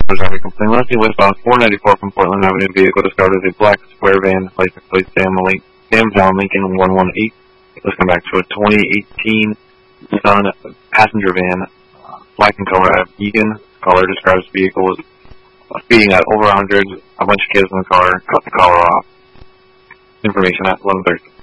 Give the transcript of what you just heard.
traffic complaint. Lefty westbound 494 from Portland Avenue. Vehicle discovered as a black square van. License plate Sam John Lincoln 118. Let's come back to a 2018 Sun passenger van, black in color, out of Egan. Caller describes the vehicle was speeding at over 100. A bunch of kids in the car. Cut the caller off. Information at 11:30.